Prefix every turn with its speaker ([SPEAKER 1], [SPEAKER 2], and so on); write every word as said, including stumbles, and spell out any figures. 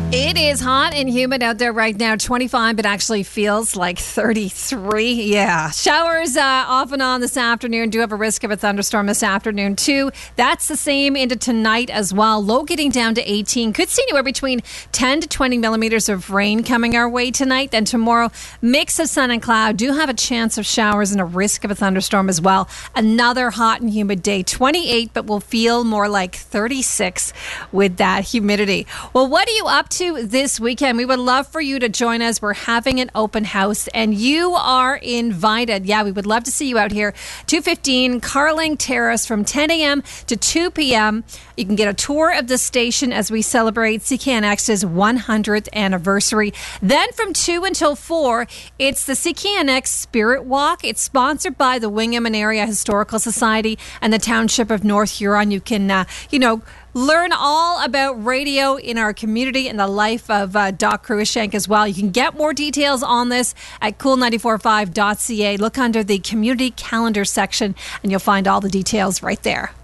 [SPEAKER 1] It is hot and humid out there right now. twenty-five, but actually feels like thirty-three. Yeah. Showers uh, off and on this afternoon. Do have a risk of a thunderstorm this afternoon, too. That's the same into tonight as well. Low getting down to eighteen. Could see anywhere between ten to twenty millimeters of rain coming our way tonight. Then tomorrow, mix of sun and cloud. Do have a chance of showers and a risk of a thunderstorm as well. Another hot and humid day. twenty-eight, but will feel more like thirty-six with that humidity. Well, what are you up to this weekend? We would love for you to join us. We're having an open house and you are invited. Yeah, we would love to see you out here. two fifteen Carling Terrace from ten a.m. to two p.m. You can get a tour of the station as we celebrate C K N X's one hundredth anniversary. Then from two until four, it's the C K N X Spirit Walk. It's sponsored by the Wingham and Area Historical Society and the Township of North Huron. You can, uh, you know, learn all about radio in our community and the life of uh, Doc Cruikshank as well. You can get more details on this at cool nine four five dot c a. Look under the community calendar section and you'll find all the details right there.